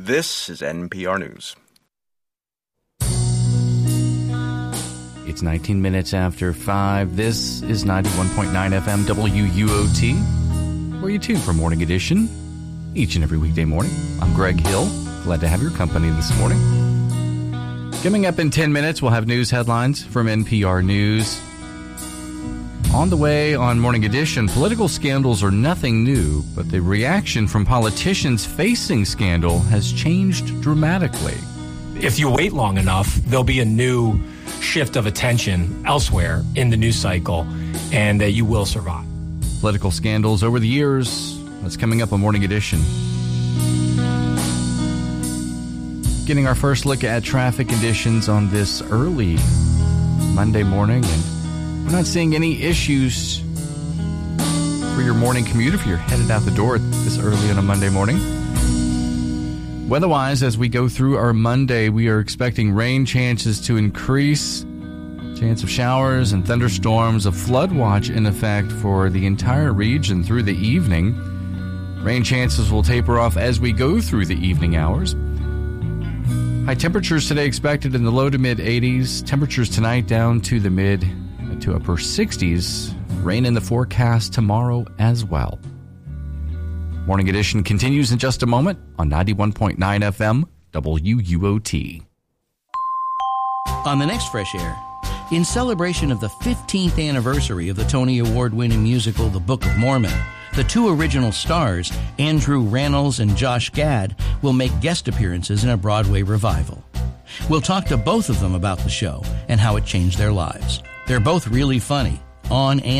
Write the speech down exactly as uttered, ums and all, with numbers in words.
This is N P R News. It's nineteen minutes after five. This is ninety-one point nine F M W U O T, where you tune for Morning Edition each and every weekday morning. I'm Greg Hill. Glad to have your company this morning. Coming up in ten minutes, we'll have news headlines from N P R News. On the way on Morning Edition, political scandals are nothing new, but the reaction from politicians facing scandal has changed dramatically. If you wait long enough, there'll be a new shift of attention elsewhere in the news cycle, and uh, you will survive. Political scandals over the years. That's coming up on Morning Edition. Getting our first look at traffic conditions on this early Monday morning, and we're not seeing any issues for your morning commute if you're headed out the door this early on a Monday morning. Weather-wise, as we go through our Monday, we are expecting rain chances to increase. Chance of showers and thunderstorms, a flood watch in effect for the entire region through the evening. Rain chances will taper off as we go through the evening hours. High temperatures today expected in the low to mid eighties. Temperatures tonight down to the mid to upper sixties. Rain in the forecast tomorrow as well. Morning Edition continues in just a moment on ninety-one point nine F M W U O T. On the next Fresh Air, in celebration of the fifteenth anniversary of the Tony Award-winning musical The Book of Mormon, the two original stars, Andrew Rannells and Josh Gad, will make guest appearances in a Broadway revival. We'll talk to both of them about the show and how it changed their lives. They're both really funny, on and